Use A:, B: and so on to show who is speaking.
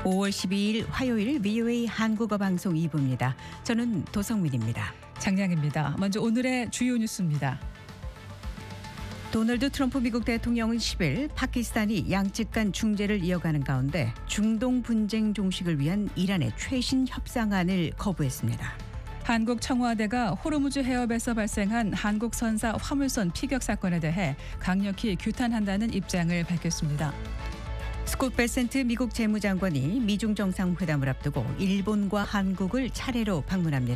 A: 5월 12일 화요일 VOA 한국어 방송 2부입니다. 저는 도성민입니다.
B: 장량입니다. 먼저 오늘의 주요 뉴스입니다.
A: 도널드 트럼프 미국 대통령은 10일 파키스탄이 양측 간 중재를 이어가는 가운데 중동 분쟁 종식을 위한 이란의 최신 협상안을 거부했습니다.
B: 한국 청와대가 호르무즈 해협에서 발생한 한국선사 화물선 피격 사건에 대해 강력히 규탄한다는 입장을 밝혔습니다.
A: 스콧 베센트 미국 재무장관이 미중 정상회담을 앞두고 일본과 한국을 차례로 방문합니다.